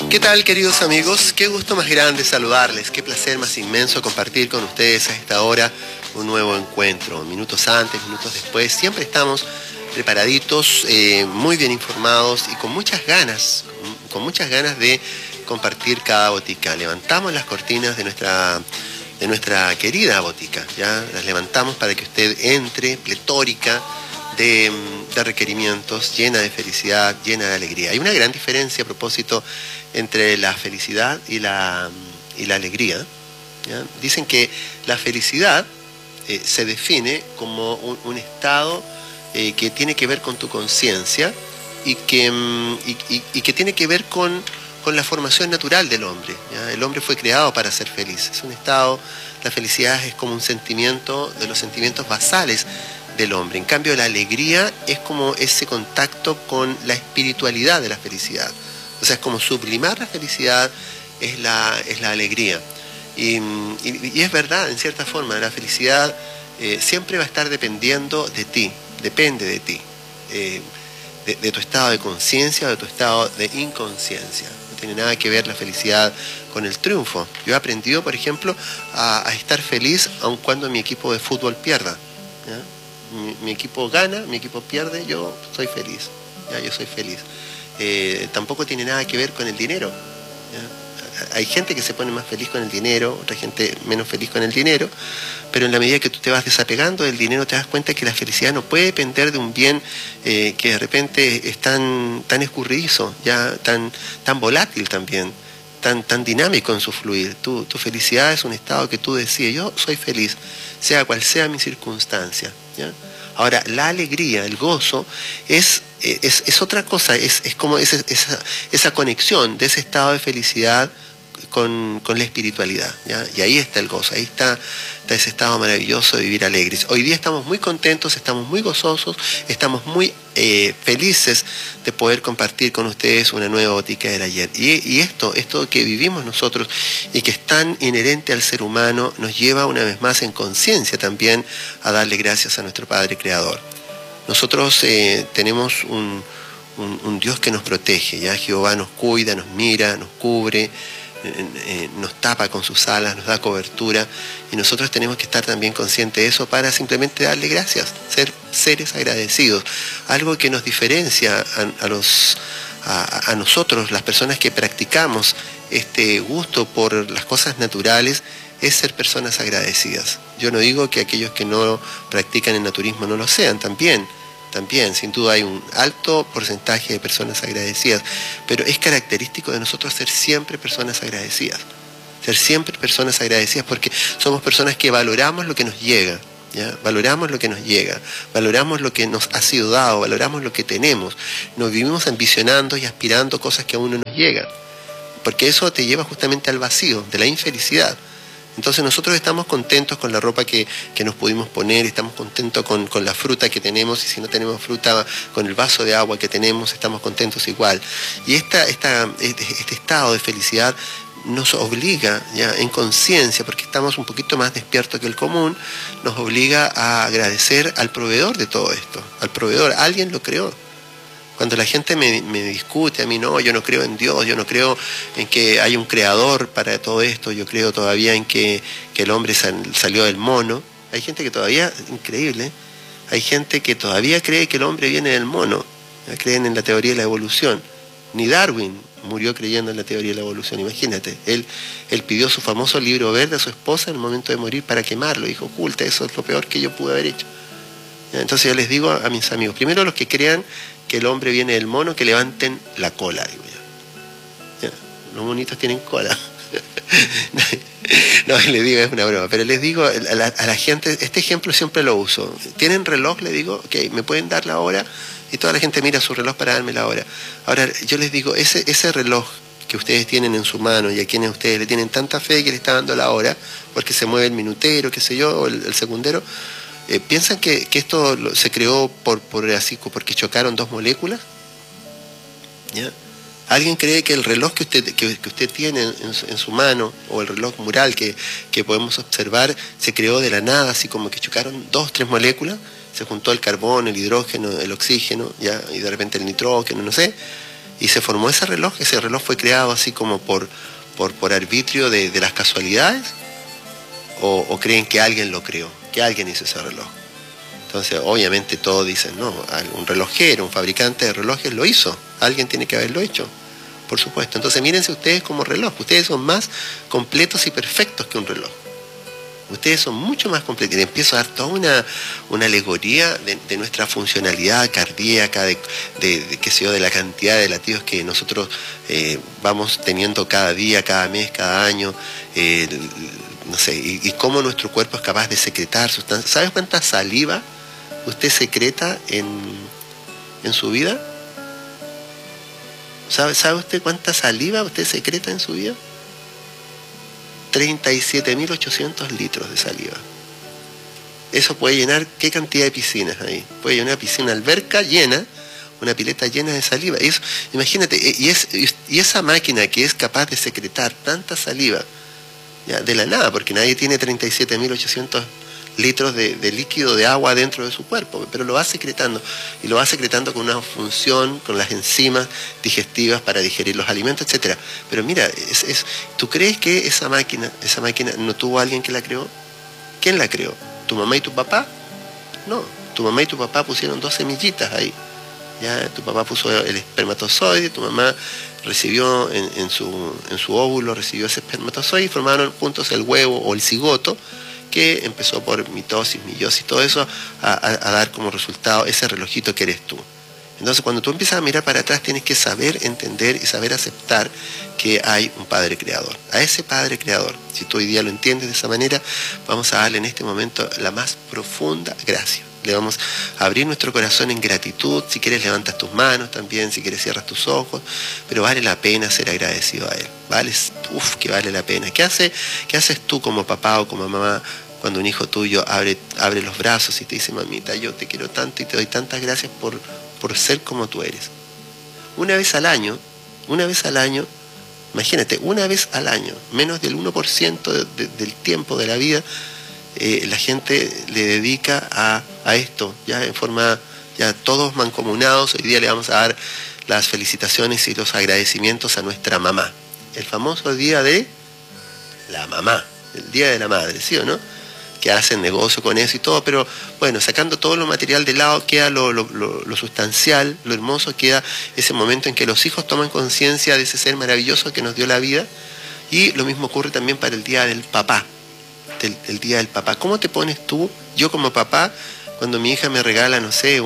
¿Qué tal, queridos amigos? Qué gusto más grande saludarles, qué placer más inmenso compartir con ustedes a esta hora un nuevo encuentro. Minutos antes, minutos después, siempre estamos preparaditos, muy bien informados y con muchas ganas de compartir cada botica. Levantamos las cortinas de nuestra querida botica, ya las levantamos para que usted entre pletórica de requerimientos, llena de felicidad, llena de alegría. Hay una gran diferencia a propósito entre la felicidad y la alegría, ¿ya? Dicen que la felicidad se define como un estado que tiene que ver con tu conciencia y que tiene que ver con la formación natural del hombre, ¿ya? El hombre fue creado para ser feliz. Es un estado, la felicidad es como un sentimiento de los sentimientos basales del hombre. En cambio, la alegría es como ese contacto con la espiritualidad de la felicidad. O sea, es como sublimar la felicidad, es la alegría. Y es verdad, en cierta forma, la felicidad siempre va a estar dependiendo de ti, depende de ti, de tu estado de conciencia o de tu estado de inconsciencia. No tiene nada que ver la felicidad con el triunfo. Yo he aprendido, por ejemplo, a estar feliz aun cuando mi equipo de fútbol pierda, ¿ya? Mi equipo gana, mi equipo pierde, yo soy feliz, ¿ya? Yo soy feliz. Tampoco tiene nada que ver con el dinero, ¿ya? Hay gente que se pone más feliz con el dinero, otra gente menos feliz con el dinero, pero en la medida que tú te vas desapegando del dinero te das cuenta que la felicidad no puede depender de un bien que de repente es tan escurridizo, ya tan volátil también, tan dinámico en su fluir. Tu felicidad es un estado que tú decides. Yo soy feliz, sea cual sea mi circunstancia, ¿ya? Ahora, la alegría, el gozo, es otra cosa, es como esa conexión de ese estado de felicidad con la espiritualidad, ¿ya? Y ahí está el gozo, ahí está ese estado maravilloso de vivir alegres. Hoy día estamos muy contentos, estamos muy gozosos, estamos muy felices de poder compartir con ustedes una nueva botica del ayer. Y esto que vivimos nosotros y que es tan inherente al ser humano nos lleva una vez más en conciencia también a darle gracias a nuestro Padre Creador. Nosotros tenemos un Dios que nos protege, ¿ya? Jehová nos cuida, nos mira, nos cubre, nos tapa con sus alas, nos da cobertura, y nosotros tenemos que estar también conscientes de eso para simplemente darle gracias, ser seres agradecidos. Algo que nos diferencia a nosotros, las personas que practicamos este gusto por las cosas naturales, es ser personas agradecidas. Yo no digo que aquellos que no practican el naturismo no lo sean, también, sin duda hay un alto porcentaje de personas agradecidas, pero es característico de nosotros ser siempre personas agradecidas, porque somos personas que valoramos lo que nos llega, ¿ya? Valoramos lo que nos llega, valoramos lo que nos ha sido dado, valoramos lo que tenemos, nos vivimos ambicionando y aspirando cosas que aún no nos llegan, porque eso te lleva justamente al vacío, de la infelicidad. Entonces nosotros estamos contentos con la ropa que nos pudimos poner, estamos contentos con la fruta que tenemos, y si no tenemos fruta, con el vaso de agua que tenemos, estamos contentos igual. Y este estado de felicidad nos obliga, ya en conciencia, porque estamos un poquito más despiertos que el común, nos obliga a agradecer al proveedor de todo esto, al proveedor. Alguien lo creó. Cuando la gente me discute a mí, no, yo no creo en Dios, yo no creo en que hay un creador para todo esto, yo creo todavía en que el hombre salió del mono. Hay gente que todavía, increíble, hay gente que todavía cree que el hombre viene del mono, creen en la teoría de la evolución. Ni Darwin murió creyendo en la teoría de la evolución, imagínate. Él pidió su famoso libro verde a su esposa en el momento de morir para quemarlo, dijo, oculta, eso es lo peor que yo pude haber hecho. Entonces yo les digo a mis amigos, primero los que crean que el hombre viene del mono, que levanten la cola, digo yo. ¿Ya? Los monitos tienen cola. No, les digo, es una broma, pero les digo a la gente, este ejemplo siempre lo uso. ¿Tienen reloj? Le digo, ok, ¿me pueden dar la hora? Y toda la gente mira su reloj para darme la hora. Ahora, yo les digo, ese reloj que ustedes tienen en su mano y a quienes ustedes le tienen tanta fe que le está dando la hora, porque se mueve el minutero, qué sé yo, o el segundero, ¿piensan que esto se creó porque chocaron dos moléculas? ¿Ya? ¿Alguien cree que el reloj que usted tiene en su mano, o el reloj mural que podemos observar, se creó de la nada, así como que chocaron dos, tres moléculas? Se juntó el carbón, el hidrógeno, el oxígeno, ¿ya? Y de repente el nitrógeno, no sé. y se formó ese reloj fue creado así como por arbitrio de las casualidades, o creen que alguien lo creó, que alguien hizo ese reloj. Entonces, obviamente todos dicen, no, un relojero, un fabricante de relojes lo hizo, alguien tiene que haberlo hecho, por supuesto. Entonces, mírense ustedes como reloj, ustedes son más completos y perfectos que un reloj. Ustedes son mucho más completos. Y le empiezo a dar toda una alegoría de nuestra funcionalidad cardíaca, qué sé yo, de la cantidad de latidos que nosotros vamos teniendo cada día, cada mes, cada año, no sé, y cómo nuestro cuerpo es capaz de secretar sustancias. ¿Sabes cuánta saliva usted secreta en su vida? ¿Sabe usted cuánta saliva usted secreta en su vida? 37.800 litros de saliva. Eso puede llenar, ¿qué cantidad de piscinas hay? Puede llenar una piscina, alberca llena, una pileta llena de saliva. Eso, imagínate, y esa máquina que es capaz de secretar tanta saliva, ya, de la nada, porque nadie tiene 37.800 litros de líquido, de agua dentro de su cuerpo, pero lo va secretando, y lo va secretando con una función, con las enzimas digestivas para digerir los alimentos, etcétera. Pero mira, ¿tú crees que esa máquina no tuvo alguien que la creó? ¿Quién la creó? ¿Tu mamá y tu papá? No, tu mamá y tu papá pusieron 2 semillitas ahí. Ya, tu papá puso el espermatozoide, tu mamá recibió en su óvulo, recibió ese espermatozoide y formaron juntos el huevo o el cigoto, que empezó por mitosis, meiosis, todo eso a dar como resultado ese relojito que eres tú. Entonces, cuando tú empiezas a mirar para atrás, tienes que saber entender y saber aceptar que hay un Padre Creador. A ese Padre Creador, si tú hoy día lo entiendes de esa manera, vamos a darle en este momento la más profunda gracia. Le vamos a abrir nuestro corazón en gratitud. Si quieres levantas tus manos también, si quieres cierras tus ojos, pero vale la pena ser agradecido a Él. Que vale la pena. ¿Qué haces tú como papá o como mamá cuando un hijo tuyo abre los brazos y te dice, mamita, yo te quiero tanto y te doy tantas gracias por ser como tú eres? Una vez al año, imagínate, una vez al año, menos del 1% del tiempo de la vida, la gente le dedica a esto, ya en forma, ya todos mancomunados. Hoy día le vamos a dar las felicitaciones y los agradecimientos a nuestra mamá. El famoso día de la mamá, el día de la madre, ¿sí o no? Que hacen negocio con eso y todo, pero bueno, sacando todo lo material de lado, queda lo sustancial, lo hermoso, queda ese momento en que los hijos toman conciencia de ese ser maravilloso que nos dio la vida. Y lo mismo ocurre también para el día del papá. El día del papá. ¿Cómo te pones tú? Yo como papá, cuando mi hija me regala, no sé,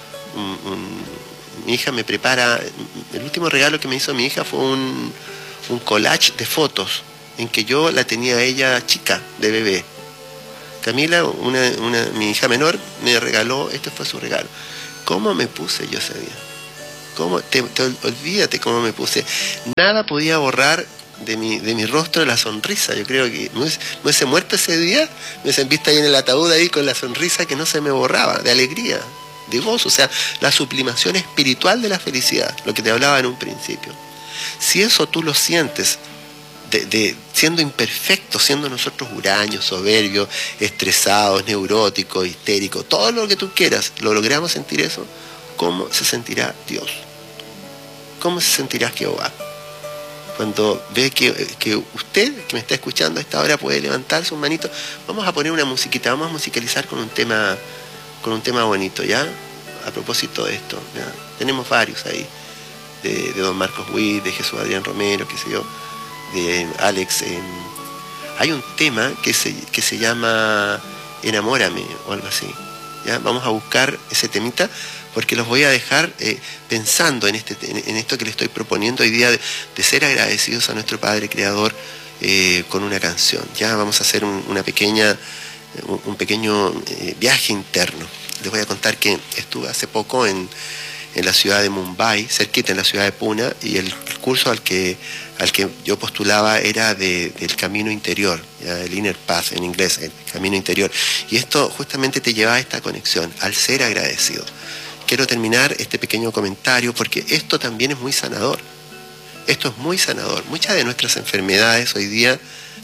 mi hija me prepara, el último regalo que me hizo mi hija fue un collage de fotos, en que yo la tenía a ella chica, de bebé. Camila, mi hija menor, me regaló, este fue su regalo. ¿Cómo me puse yo ese día? Olvídate cómo me puse. Nada podía borrar de mi rostro la sonrisa. Yo creo que me hubiese muerto ese día, me hubiesen visto ahí en el ataúd ahí con la sonrisa que no se me borraba, de alegría, de gozo, o sea, la sublimación espiritual de la felicidad, lo que te hablaba en un principio. Si eso tú lo sientes, siendo imperfectos, siendo nosotros huraños, soberbios, estresados, neuróticos, histéricos, todo lo que tú quieras, lo logramos sentir eso, ¿cómo se sentirá Dios? ¿Cómo se sentirá Jehová? Cuando ve que usted, que me está escuchando a esta hora, puede levantar sus manitos. Vamos a poner una musiquita, vamos a musicalizar con un tema bonito, ¿ya? A propósito de esto, ¿ya? Tenemos varios ahí, de don Marcos Witt, de Jesús Adrián Romero, qué sé yo, de Alex. Hay un tema que se llama Enamórame o algo así, ¿ya? Vamos a buscar ese temita, porque los voy a dejar pensando en esto que le estoy proponiendo hoy día, de ser agradecidos a nuestro Padre Creador con una canción. Ya vamos a hacer un pequeño viaje interno. Les voy a contar que estuve hace poco en la ciudad de Mumbai, cerquita, en la ciudad de Pune, y el curso al que yo postulaba era del camino interior, ¿ya? El inner path en inglés, el camino interior. Y esto justamente te lleva a esta conexión, al ser agradecido. Quiero terminar este pequeño comentario porque esto también es muy sanador. Esto es muy sanador. Muchas de nuestras enfermedades hoy día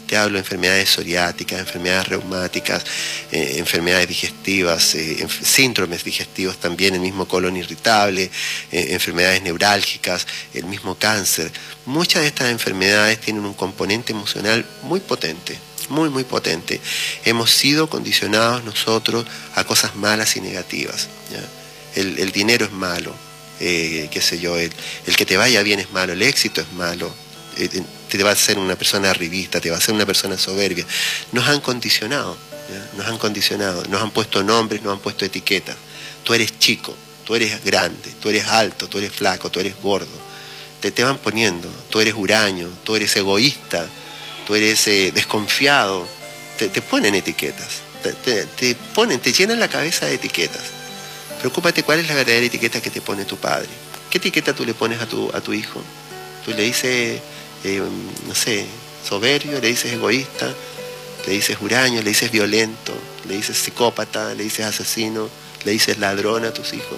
Te hablo de enfermedades psoriáticas, enfermedades reumáticas, enfermedades digestivas, síndromes digestivos también, el mismo colon irritable, enfermedades neurálgicas, el mismo cáncer. Muchas de estas enfermedades tienen un componente emocional muy potente, muy potente. Hemos sido condicionados nosotros a cosas malas y negativas, ¿ya? El dinero es malo, qué sé yo, el que te vaya bien es malo, el éxito es malo, te va a hacer una persona arribista, te va a hacer una persona soberbia. Nos han condicionado, ¿ya? Nos han condicionado, nos han puesto nombres, nos han puesto etiquetas. Tú eres chico, tú eres grande, tú eres alto, tú eres flaco, tú eres gordo. Te van poniendo, tú eres huraño, tú eres egoísta, tú eres desconfiado. Te ponen etiquetas, te llenan la cabeza de etiquetas. Preocúpate cuál es la verdadera etiqueta que te pone tu padre. ¿Qué etiqueta tú le pones a tu hijo? Tú le dices, no sé, soberbio, le dices egoísta, le dices huraño, le dices violento, le dices psicópata, le dices asesino, le dices ladrón a tus hijos.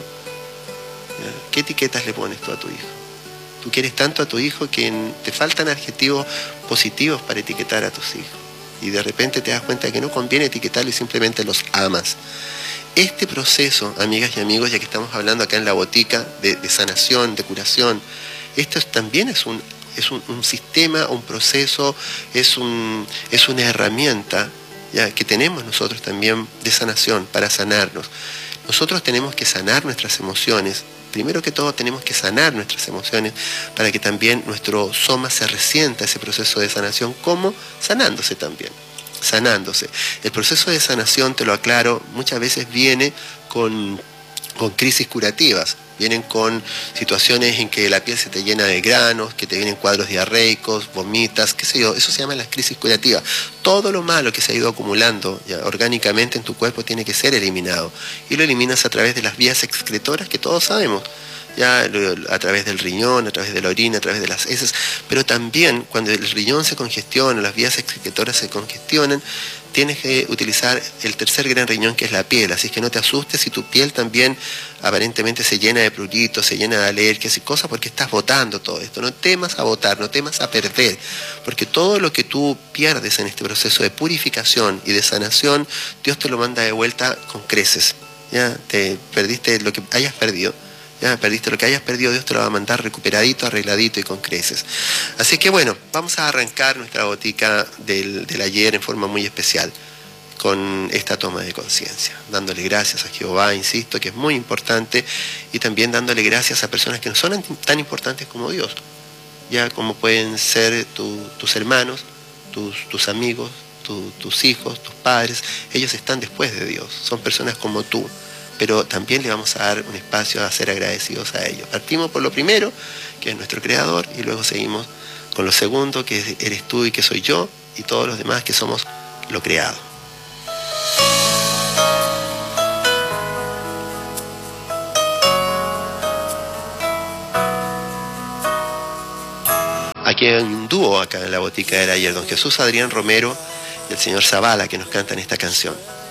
¿Ya? ¿Qué etiquetas le pones tú a tu hijo? Tú quieres tanto a tu hijo que te faltan adjetivos positivos para etiquetar a tus hijos. Y de repente te das cuenta de que no conviene etiquetarlo y simplemente los amas. Este proceso, amigas y amigos, ya que estamos hablando acá en la botica de sanación, de curación, esto también es un sistema, un proceso, es una herramienta, ¿ya?, que tenemos nosotros también de sanación, para sanarnos. Nosotros tenemos que sanar nuestras emociones. Primero que todo tenemos que sanar nuestras emociones para que también nuestro soma se resienta ese proceso de sanación, como sanándose también. Sanándose. El proceso de sanación, te lo aclaro, muchas veces viene con crisis curativas. Vienen con situaciones en que la piel se te llena de granos, que te vienen cuadros diarreicos, vomitas, qué sé yo. Eso se llama las crisis curativas. Todo lo malo que se ha ido acumulando ya orgánicamente en tu cuerpo tiene que ser eliminado. Y lo eliminas a través de las vías excretoras que todos sabemos. Ya a través del riñón, a través de la orina, a través de las heces, pero también cuando el riñón se congestiona, las vías excretoras se congestionan, tienes que utilizar el tercer gran riñón, que es la piel. Así que no te asustes si tu piel también aparentemente se llena de pruritos, se llena de alergias y cosas, porque estás botando todo esto. No temas a botar, no temas a perder, porque todo lo que tú pierdes en este proceso de purificación y de sanación, Dios te lo manda de vuelta con creces. Ya te perdiste lo que hayas perdido. Ya perdiste lo que hayas perdido, Dios te lo va a mandar recuperadito, arregladito y con creces. Así que bueno, vamos a arrancar nuestra botica del ayer en forma muy especial, con esta toma de conciencia, dándole gracias a Jehová, insisto, que es muy importante, y también dándole gracias a personas que no son tan importantes como Dios, ya como pueden ser tus hermanos, tus amigos, tus hijos, tus padres. Ellos están después de Dios, son personas como tú, pero también le vamos a dar un espacio a ser agradecidos a ellos. Partimos por lo primero, que es nuestro Creador, y luego seguimos con lo segundo, que eres tú y que soy yo, y todos los demás que somos lo creado. Aquí hay un dúo acá en la botica del ayer, don Jesús Adrián Romero y el señor Zavala, que nos cantan esta canción.